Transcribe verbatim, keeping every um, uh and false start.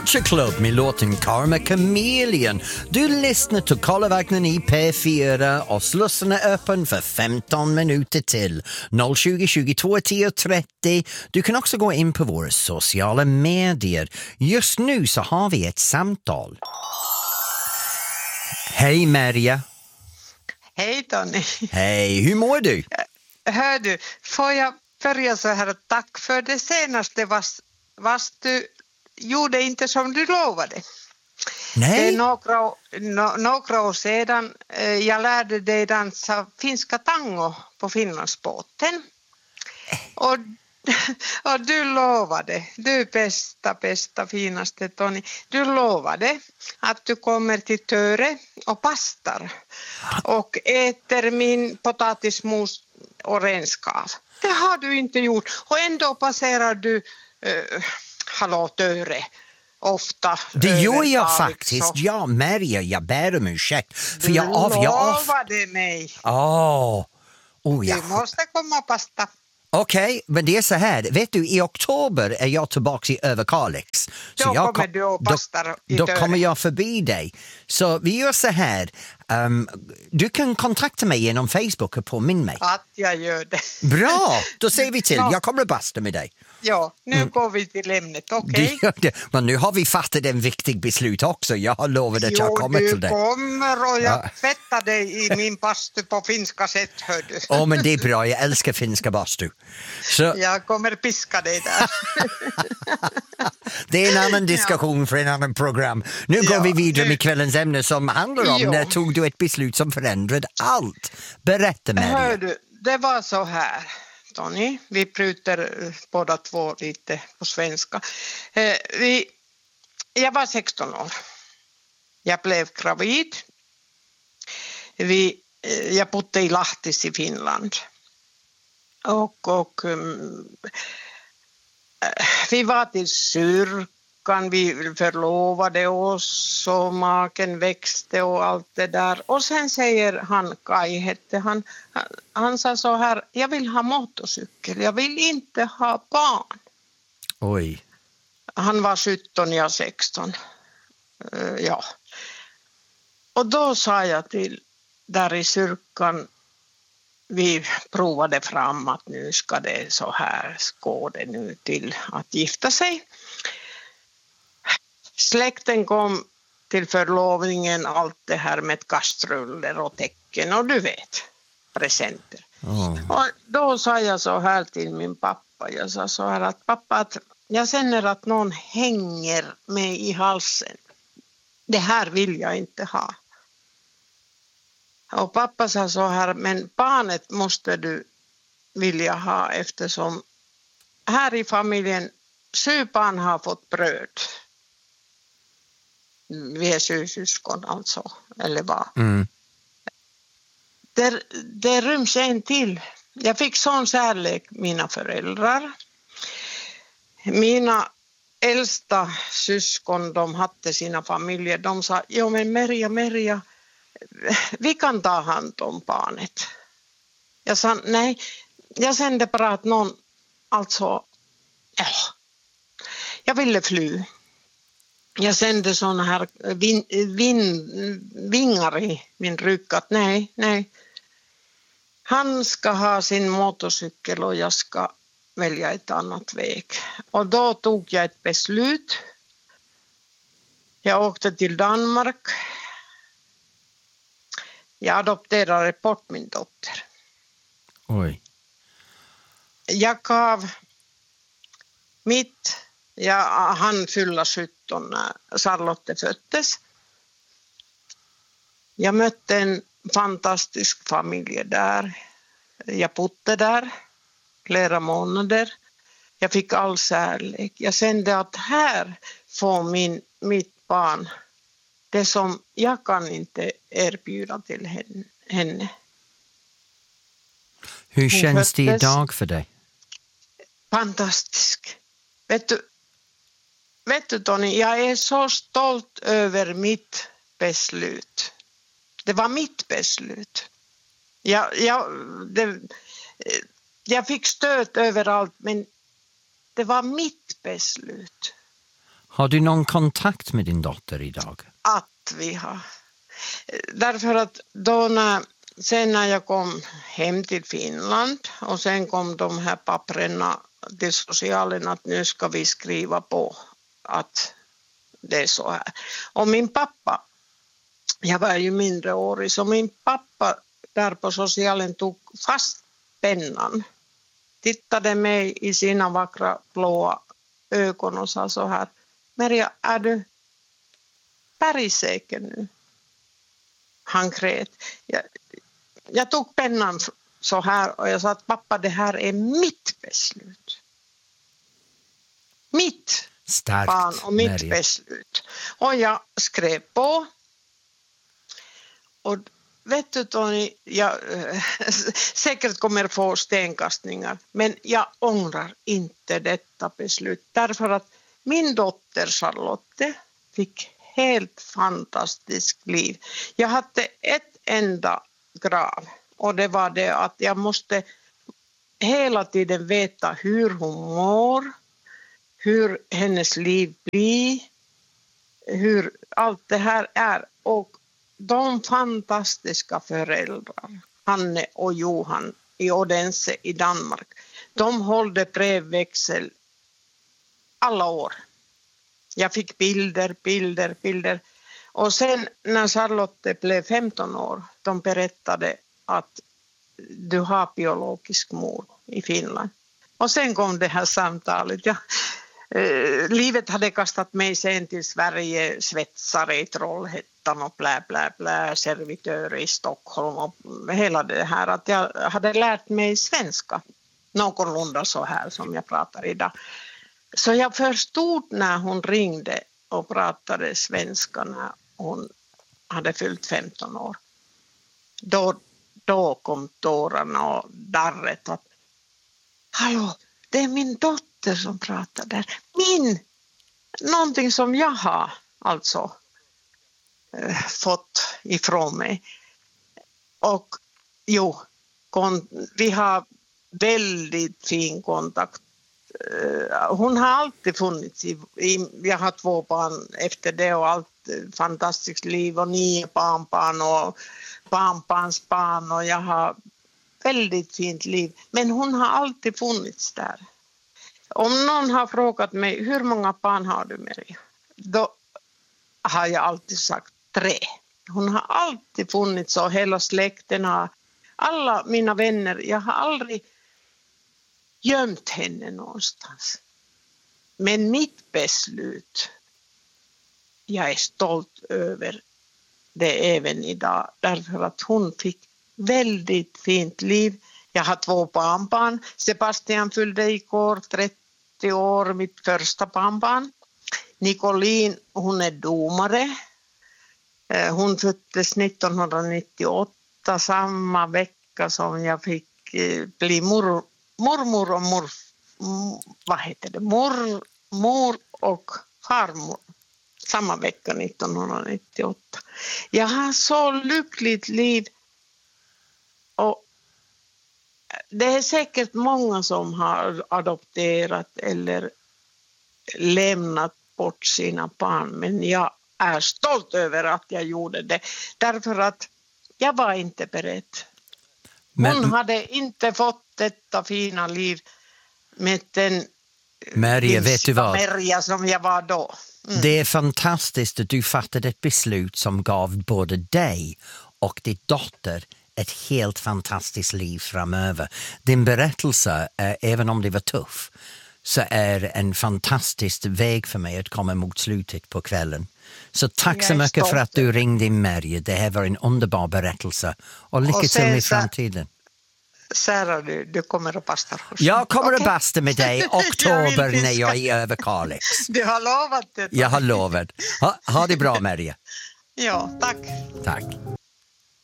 Club med låten Karma Chameleon. Du lyssnar till Kollevagnen i P fyra och slussen är öppen för femton minuter till noll tjugo tjugotvå tio trettio. Du kan också gå in på våra sociala medier. Just nu så har vi ett samtal. Hej Maria. Hej Tony. Hej, hur mår du? Hör du, får jag börja så här, tack för det senaste, vast, vast du gjorde inte som du lovade. Nej. Det är några, no, några år sedan eh, jag lärde dig dansa finska tango på Finlandsbåten. Och, och du lovade, du bästa, bästa, finaste Tony, du lovade att du kommer till Töre och pastar och äter min potatismos och renskav. Det har du inte gjort och ändå passerar du eh, hallå Töre ofta. Det gör jag över faktiskt. så. Ja, Maria, jag ber om ursäkt. För Du jag av, jag av... lovade mig. Åh, oh, ja. Du måste komma och pasta. Okej, okay, men det är så här. Vet du, i oktober är jag tillbaka i Överkalix. Då så jag kommer kom, du och pastar i Då Töre. kommer jag förbi dig. Så vi gör så här. Um, du kan kontakta mig genom Facebook och påminna mig. Att jag gör det. Bra, då säger vi till. Ja. Jag kommer att basta med dig. Ja, nu mm. går vi till ämnet, okej? Det gör det. Men nu har vi fattat en viktig beslut också. Jag har lovat att jo, jag kommer till det. det. Jo, du kommer och jag Ja. tvättar dig i min bastu på finska sätt, hör du. Åh, oh, men det är bra. Jag älskar finska bastu. Så... Jag kommer piska dig där. Det är en annan diskussion ja. för en annan program. Nu ja, går vi vidare nu... med kvällens ämne som handlar om jo. när tog du ett beslut som förändrade allt. Berätta Maria. Hör du, det var så här, Tony. Vi prutar båda två lite på svenska. Eh, vi, jag var sexton år. Jag blev gravid. Vi, eh, jag bodde i Lahtis i Finland. Och, och um, vi var till kyrkan, vi förlovade oss och maken växte och allt det där. Och sen säger han, Kai hette han, han, han sa så här, jag vill ha motorcykel, jag vill inte ha barn. Oj. Han var sjutton, jag sexton. Uh, ja. Och då sa jag till, där i kyrkan, vi provade fram att nu ska det så här gå det nu till att gifta sig. Släkten kom till förlovningen, allt det här med kastruller och tecken och du vet, presenter. Oh. Och då sa jag så här till min pappa, jag sa så här att pappa, att jag känner att någon hänger mig i halsen. Det här vill jag inte ha. Och pappa sa så här, men barnet måste du vilja ha eftersom här i familjen sju barn har fått bröd. Vi är sju syskon alltså, eller vad. Mm. Det, det ryms en till. Jag fick sån kärlek mina föräldrar. Mina äldsta syskon, de hade sina familjer. De sa, jo men Merja, Merja, vi kan ta hand om barnet. Jag sa, nej, jag kände bara att någon, alltså, ja, jag ville fly. Jag kände såna här vin, vin, vingar i min rygg att nej, nej. Han ska ha sin motorcykel och jag ska välja ett annat väg. Och då tog jag ett beslut. Jag åkte till Danmark. Jag adopterade bort min dotter. Oj. Jag gav mitt, jag hann fylla sjutton när Charlotte föddes. Jag mötte en fantastisk familj där. Jag bodde där flera månader. Jag fick all kärlek. Jag kände att här får min, mitt barn det som jag kan inte erbjuda till henne. Hur känns det idag för dig? Fantastisk. Vet du, vet du Tony, jag är så stolt över mitt beslut. Det var mitt beslut. Jag, jag, det, jag fick stöd överallt, men det var mitt beslut. Har du någon kontakt med din dotter idag? Att vi har. Därför att då när, sen när jag kom hem till Finland och sen kom de här papperna till socialen att nu ska vi skriva på att det är så här. Och min pappa, jag var ju mindreårig, så min pappa där på socialen tog fast pennan, tittade mig i sina vackra blåa ögon och sa så här: Merja, är du bergsäker nu? Han grät. Jag, jag tog pennan så här och jag sa att pappa, det här är mitt beslut. Mitt Starkt, barn och mitt Merja. beslut. Och jag skrev på. Och vet du Tony, jag äh, säkert kommer få stenkastningar, men jag ångrar inte detta beslut. Därför att min dotter Charlotte fick helt fantastiskt liv. Jag hade ett enda krav och det var det att jag måste hela tiden veta hur hon mår, hur hennes liv blir, hur allt det här är. Och de fantastiska föräldrar, Hanne och Johan i Odense i Danmark, de hållde brevväxel alla år. Jag fick bilder, bilder, bilder. Och sen när Charlotte blev femton år, de berättade att du har biologisk mor i Finland. Och sen kom det här samtalet. Ja, eh, livet hade kastat mig sen till Sverige, svetsare i Trollhättan och blä, blä, blä, servitör i Stockholm och hela det här. Att jag hade lärt mig svenska, någorlunda så här som jag pratar idag. Så jag förstod när hon ringde och pratade svenska när hon hade fyllt femton år. Då, då kom tårarna och darret att hallå, det är min dotter som pratar där. Min! Någonting som jag har alltså eh, fått ifrån mig. Och jo, kon, vi har väldigt fin kontakt. Hon har alltid funnits i, i, jag har två barn efter det och allt fantastiskt liv och nio barnbarn och barnbarns barn och jag har väldigt fint liv. Men hon har alltid funnits där. Om någon har frågat mig hur många barn har du Merja? Då har jag alltid sagt tre. Hon har alltid funnits och hela släkten har, alla mina vänner, jag har aldrig gömt henne någonstans. Men mitt beslut, jag är stolt över det även idag. Därför att hon fick väldigt fint liv. Jag har två barnbarn. Sebastian fyllde igår trettio år, mitt första barnbarn. Nicolin, hon är domare. Hon föddes nittonhundranittioåtta, samma vecka som jag fick bli mor, mormor och mor, vad heter det? Mor, mor och farmor. Samma vecka nittonhundranittioåtta. Jag har så lyckligt liv. Och det är säkert många som har adopterat eller lämnat bort sina barn. Men jag är stolt över att jag gjorde det. Därför att jag var inte beredd. Hon men, hade inte fått detta fina liv med den Merja, vet du vad? Merja som jag var då. Mm. Det är fantastiskt att du fattade ett beslut som gav både dig och din dotter ett helt fantastiskt liv framöver. Din berättelse, eh, även om det var tuff, så är en fantastisk väg för mig att komma mot slutet på kvällen. Så tack så mycket för att du ringde in, Merja. Det här var en underbar berättelse. Och lycka till i framtiden. Sara, du, du kommer att basta hos mig. Jag kommer okay. att basta med dig i oktober när jag är över Kalix. Du har lovat det. Jag har lovat. Ha, ha det bra, Merja. Ja, tack. Tack.